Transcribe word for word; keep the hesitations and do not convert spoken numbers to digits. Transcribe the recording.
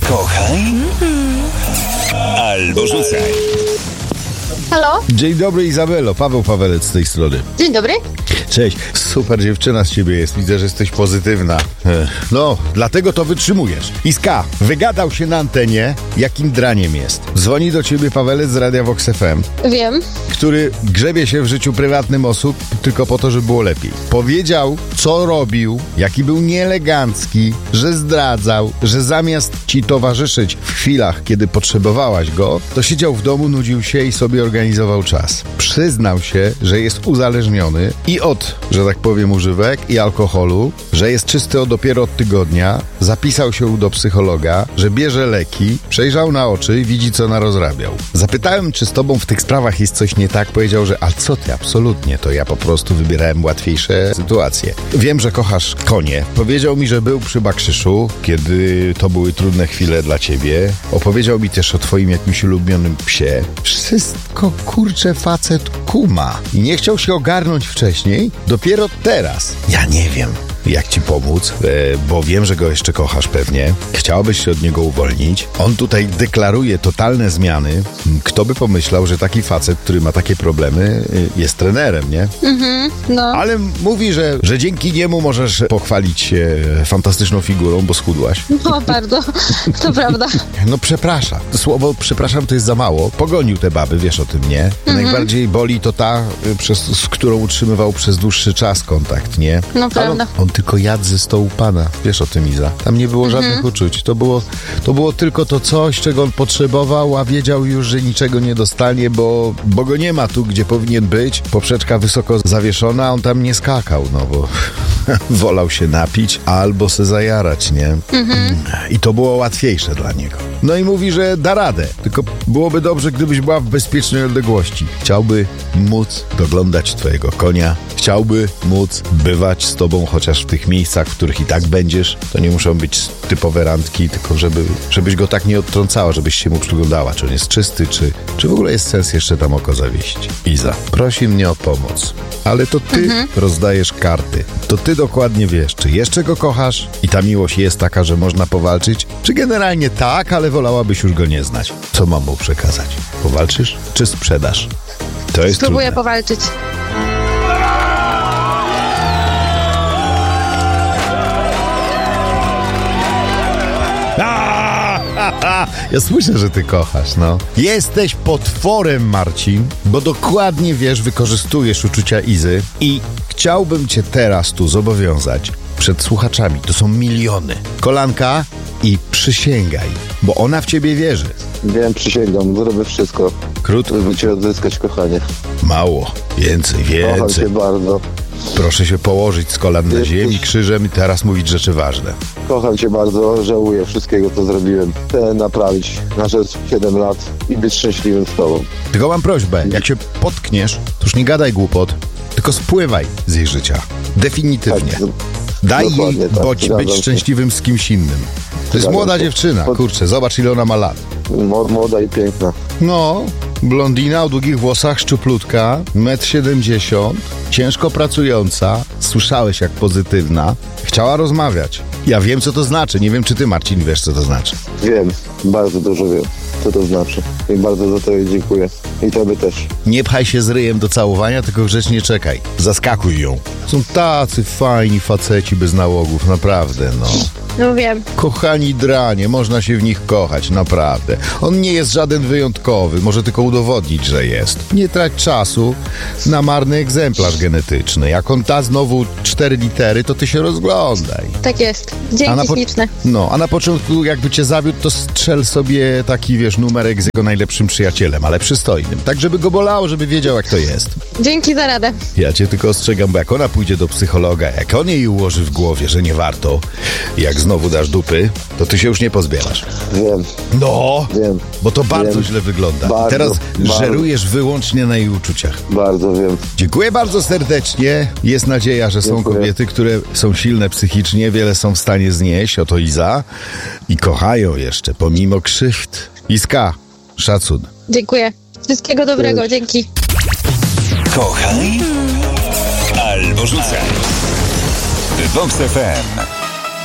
Kochaj albo rzucaj. Halo? Dzień dobry, Izabelo. Paweł Pawelec z tej strony. Dzień dobry. Cześć. Super dziewczyna z ciebie jest. Widzę, że jesteś pozytywna. No, dlatego to wytrzymujesz. Iska, wygadał się na antenie, jakim draniem jest. Dzwoni do ciebie Pawelec z Radia Vox F M, Wiem. który grzebie się w życiu prywatnym osób tylko po to, żeby było lepiej. Powiedział, co robił, jaki był nieelegancki, że zdradzał, że zamiast ci towarzyszyć w chwilach, kiedy potrzebowałaś go, to siedział w domu, nudził się i sobie organizował czas. Przyznał się, że jest uzależniony i od, że tak powiem, używek i alkoholu, że jest czysty od dopiero od tygodnia, zapisał się do psychologa, że bierze leki, przejrzał na oczy i widzi, co narozrabiał. Zapytałem, czy z tobą w tych sprawach jest coś nie tak, powiedział, że a co ty, absolutnie, to ja po prostu wybierałem łatwiejsze sytuacje. Wiem, że kochasz konie. Powiedział mi, że był przy Bakrzyszu, kiedy to były trudne chwile dla ciebie. Opowiedział mi też o twoim jakimś ulubionym psie. Wszystko, kurczę, facet kuma. I nie chciał się ogarnąć wcześniej, dopiero teraz. Ja nie wiem, jak ci pomóc, e, bo wiem, że go jeszcze kochasz pewnie. Chciałbyś się od niego uwolnić. On tutaj deklaruje totalne zmiany. Kto by pomyślał, że taki facet, który ma takie problemy, e, jest trenerem, nie? Mhm, no. Ale mówi, że, że dzięki niemu możesz pochwalić się fantastyczną figurą, bo schudłaś. No, bardzo. To prawda. No przepraszam. Słowo przepraszam to jest za mało. Pogonił te baby, wiesz o tym, nie? Mhm. Najbardziej boli to ta, y, przez, z którą utrzymywał przez dłuższy czas kontakt, nie? No, Ale prawda. On, on tylko jadł ze stołu pana. Wiesz o tym, Iza. Tam nie było Mhm. żadnych uczuć. To było, to było tylko to coś, czego on potrzebował, a wiedział już, że niczego nie dostanie, bo, bo go nie ma tu, gdzie powinien być. Poprzeczka wysoko zawieszona, a on tam nie skakał, no bo wolał się napić albo se zajarać, nie? Mhm. I to było łatwiejsze dla niego. No i mówi, że da radę. Tylko byłoby dobrze, gdybyś była w bezpiecznej odległości. Chciałby móc doglądać twojego konia. Chciałby móc bywać z tobą chociaż w tych miejscach, w których i tak będziesz. To nie muszą być typowe randki, tylko żeby, żebyś go tak nie odtrącała, żebyś się mu przyglądała, czy on jest czysty, czy, czy w ogóle jest sens jeszcze tam oko zawieść. Iza, prosi mnie o pomoc. Ale to ty Mhm. rozdajesz karty. To ty dokładnie wiesz, czy jeszcze go kochasz i ta miłość jest taka, że można powalczyć, czy generalnie tak, ale wolałabyś już go nie znać. Co mam mu przekazać? Powalczysz, czy sprzedasz? To jest Spróbuję trudne. powalczyć. A, ha, ha. Ja słyszę, że ty kochasz, no. Jesteś potworem, Marcin, bo dokładnie wiesz, wykorzystujesz uczucia Izy i chciałbym cię teraz tu zobowiązać przed słuchaczami. To są miliony. Kolanka i przysięgaj, bo ona w ciebie wierzy. Wiem, przysięgam, zrobię wszystko, Krótko, żeby cię odzyskać, kochanie. mało, więcej, Kocham cię więcej. bardzo. Proszę się położyć z kolan na Jesteś- ziemi krzyżem i teraz mówić rzeczy ważne. Kocham cię bardzo, żałuję wszystkiego, co zrobiłem. Chcę naprawić nasze siedem lat i być szczęśliwym z tobą. Tylko mam prośbę, jak się potkniesz, to już nie gadaj głupot, tylko spływaj z jej życia. Definitywnie. Tak, Daj jej dokładnie tak, boć, zgadzam być się. szczęśliwym z kimś innym. To jest Zgadzam młoda się. dziewczyna, Pod- kurczę, zobacz ile ona ma lat. Mo- Młoda i piękna. No, blondina o długich włosach, szczuplutka, metr siedemdziesiąt, ciężko pracująca, słyszałeś jak pozytywna, chciała rozmawiać. Ja wiem, co to znaczy, nie wiem, czy ty, Marcin, wiesz, co to znaczy. Wiem, bardzo dużo wiem, co to znaczy. I bardzo za to jej dziękuję. I tobie też. Nie pchaj się z ryjem do całowania, tylko grzecznie czekaj. Zaskakuj ją. Są tacy fajni faceci bez nałogów, naprawdę, no. No wiem. Kochani dranie, można się w nich kochać, naprawdę. On nie jest żaden wyjątkowy, może tylko udowodnić, że jest. Nie trać czasu na marny egzemplarz genetyczny. Jak on da znowu cztery litery, to ty się rozglądaj. Tak jest. A Dzięki na po- śliczne. No, a na początku jakby cię zawiódł, to strzel sobie taki, wiesz, numerek z jego najlepszym przyjacielem, ale przystojnym. Tak, żeby go bolało, żeby wiedział, jak to jest. Dzięki za radę. Ja cię tylko ostrzegam, bo jak ona pójdzie do psychologa, jak on jej ułoży w głowie, że nie warto, jak znowu dasz dupy, to ty się już nie pozbierasz. Wiem, No, wiem, bo to bardzo Wiem. źle wygląda. Bardzo, Teraz bardzo. żerujesz wyłącznie na jej uczuciach. bardzo wiem. Dziękuję bardzo serdecznie. Jest nadzieja, że są Dziękuję. kobiety, które są silne psychicznie, wiele są w stanie znieść, oto Iza, i kochają jeszcze, pomimo krzywd. Iska, szacun. Dziękuję. Wszystkiego dobrego. Cześć. Dzięki. Kochaj albo rzucaj. Vox F M.